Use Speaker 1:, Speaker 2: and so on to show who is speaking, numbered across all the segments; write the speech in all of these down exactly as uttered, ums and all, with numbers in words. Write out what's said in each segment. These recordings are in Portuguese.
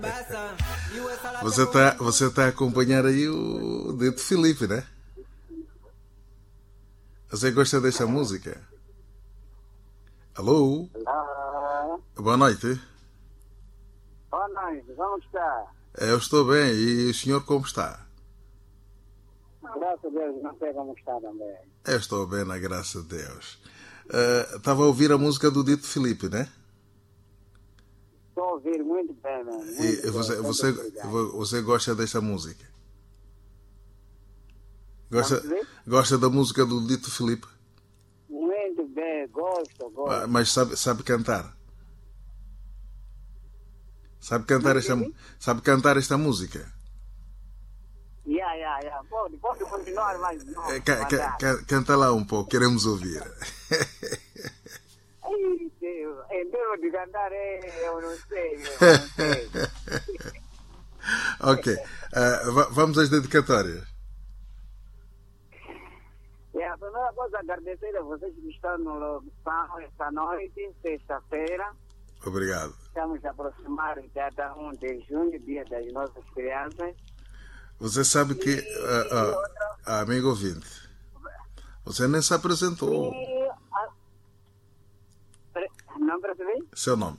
Speaker 1: Você está você tá a acompanhar aí o Dito Filipe, né? Você gosta dessa música? Alô?
Speaker 2: Olá.
Speaker 1: Boa noite.
Speaker 2: Boa noite, como está?
Speaker 1: Eu estou bem. E o senhor como está?
Speaker 2: Graças a Deus, não sei como está também.
Speaker 1: Eu estou bem, na graça de Deus. Uh, estava a ouvir a música do Dito Filipe, né?
Speaker 2: Estou a ouvir muito bem, mano. Muito
Speaker 1: E
Speaker 2: bem,
Speaker 1: você,
Speaker 2: muito
Speaker 1: você,
Speaker 2: obrigado.
Speaker 1: você gosta dessa música? Gosta,
Speaker 2: Vamos ver?
Speaker 1: gosta da música do Dito Filipe?
Speaker 2: Muito bem, gosto, gosto.
Speaker 1: Mas sabe, sabe cantar? Sabe cantar esta, sabe cantar esta música?
Speaker 2: Yeah, yeah, yeah. Pode, pode continuar, mas não.
Speaker 1: Ca, ca, ca, canta lá um pouco, queremos ouvir.
Speaker 2: Ai, Deus, em termos de cantar, eu não sei, eu não sei.
Speaker 1: Ok, uh, vamos às dedicatórias.
Speaker 2: É, a primeira coisa, agradecer a vocês que estão no locução esta noite, sexta-feira.
Speaker 1: Obrigado.
Speaker 2: Estamos a aproximar o dia um de junho, dia das nossas crianças.
Speaker 1: Você sabe que, uh, uh, outra... amigo ouvinte, você nem se apresentou.
Speaker 2: E, a... Não percebi?
Speaker 1: Seu nome?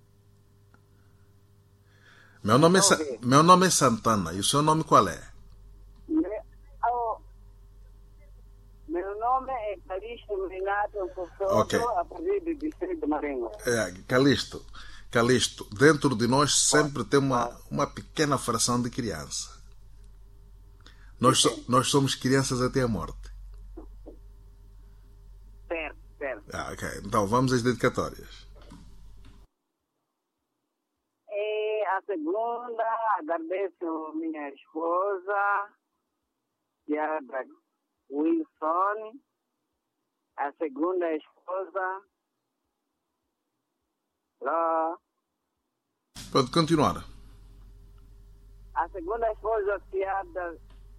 Speaker 1: Meu nome, é Sa... Meu nome é Santana. E o seu nome qual é?
Speaker 2: Oh, meu nome é Calixto Renato Cossotto,
Speaker 1: okay.
Speaker 2: A partir do distrito de Marinho.
Speaker 1: É, Calixto, Calixto, dentro de nós sempre tem uma, uma pequena fração de criança. Nós, so, nós somos crianças até a morte.
Speaker 2: Certo, certo.
Speaker 1: Ah, ok. Então, vamos às dedicatórias.
Speaker 2: E a segunda, agradeço minha esposa, Tiara Wilson. A segunda esposa... Alô?
Speaker 1: Pode continuar.
Speaker 2: A segunda esposa, Tiara...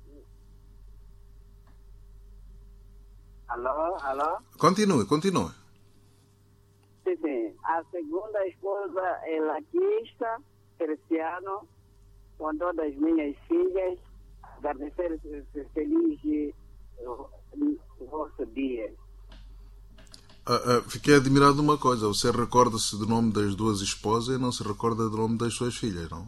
Speaker 2: Alô, alô?
Speaker 1: Continue, continue.
Speaker 2: Sim, sim. A segunda esposa é Laquista Cristiano, com todas as minhas filhas. Agradecer feliz o vosso dia.
Speaker 1: Uh, uh, fiquei admirado de uma coisa. Você recorda-se do nome das duas esposas e não se recorda do nome das suas filhas, não?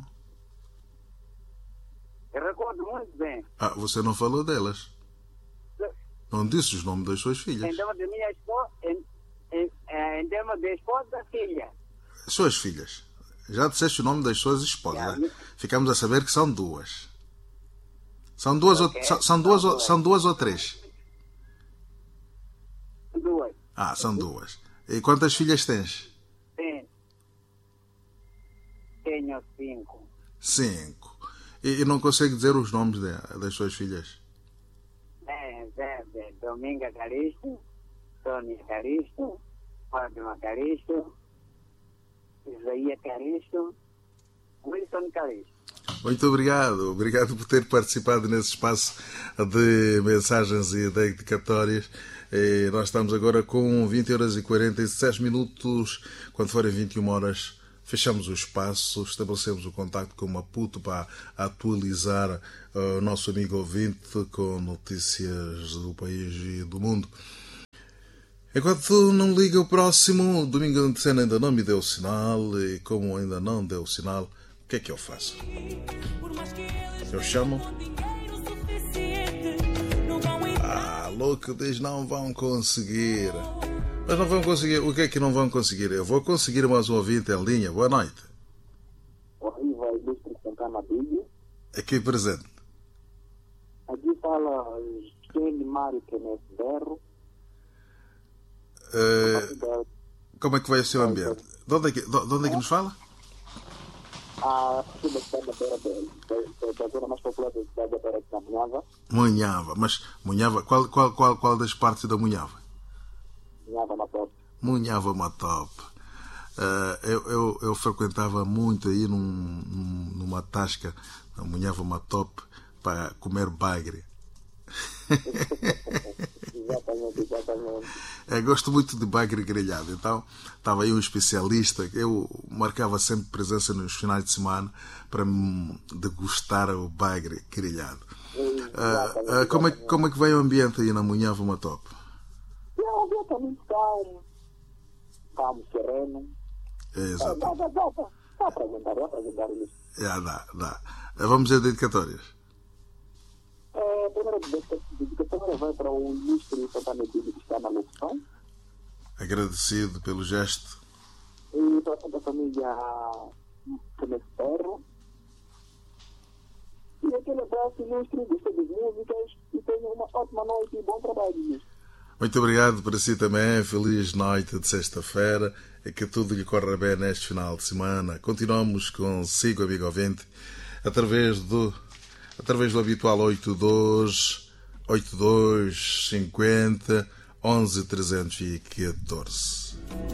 Speaker 2: Eu recordo muito bem.
Speaker 1: Ah, você não falou delas. Não disse os nomes das suas filhas.
Speaker 2: Em termos de minha esposa, em, em, em termos de esposa, filha.
Speaker 1: Suas filhas. Já disseste o nome das suas esposas. Né? Ficamos a saber que são duas. São duas, okay. ou, são, são, duas, são, duas. são duas ou três?
Speaker 2: Duas.
Speaker 1: Ah, são duas. E quantas filhas tens?
Speaker 2: Sim. Tenho cinco.
Speaker 1: Cinco. E, e não consegue dizer os nomes de, das suas filhas?
Speaker 2: É, é, é. Dominga Calixto, Sônia Calixto, Fátima Calixto, Isaías Calixto, Wilson Calixto.
Speaker 1: Muito obrigado. Obrigado por ter participado nesse espaço de mensagens e dedicatórias. E nós estamos agora com vinte horas e quarenta e sete minutos. Quando forem vinte e uma horas, fechamos o espaço, estabelecemos o contacto com o Maputo para atualizar o uh, nosso amigo ouvinte com notícias do país e do mundo. Enquanto não liga o próximo, o Domingo de Cena ainda não me deu sinal, e como ainda não deu sinal, o que é que eu faço? Eu chamo? Ah, louco, diz não vão conseguir. Mas não vão conseguir. O que é que não vão conseguir? Eu vou conseguir mais um ouvinte em linha. Boa noite.
Speaker 2: Viva Ilustre Santana Bíblia.
Speaker 1: Aqui presente.
Speaker 2: Aqui fala Jenny Mário Kenneth Berro.
Speaker 1: Uh, como é que vai o seu ambiente? De onde é que, de onde é que nos fala?
Speaker 2: A cidade da Beira Bela. Da zona mais popular da cidade da Beira, da Munhava.
Speaker 1: Munhava. Mas Munhava, qual, qual, qual, qual das partes da Munhava?
Speaker 2: Munhava Matop.
Speaker 1: Munhava Matop. Uh, eu, eu, eu frequentava muito aí num, numa tasca na Munhava Matop para comer bagre.
Speaker 2: Exatamente, exatamente.
Speaker 1: É, gosto muito de bagre grelhado, então estava aí um especialista. Eu marcava sempre presença nos finais de semana para me degustar o bagre grelhado.
Speaker 2: Exatamente,
Speaker 1: Uh, uh, como, é, como é que vai o ambiente aí na Munhava Matope?
Speaker 2: É um ambiente muito calmo, calmo, sereno.
Speaker 1: É,
Speaker 2: É,
Speaker 1: exato.
Speaker 2: dá, dá, dá, dá, dá para aguentar, dá para aguentar isso.
Speaker 1: É, dá, dá. Uh, vamos às dedicatórias.
Speaker 2: É, a primeira dedicatória vai para o ilustre Santana Dini, que está na locução.
Speaker 1: Agradecido pelo gesto.
Speaker 2: E para toda a família Fernandes Ferro. E aquele abraço ilustre, gostei das músicas e tenha uma ótima noite e bom trabalho.
Speaker 1: Muito obrigado para si também. Feliz noite de sexta-feira e que tudo lhe corra bem neste final de semana. Continuamos consigo, amigo ouvinte, através do, através do habitual oito dois oito dois cinquenta onze trezentos e quatorze.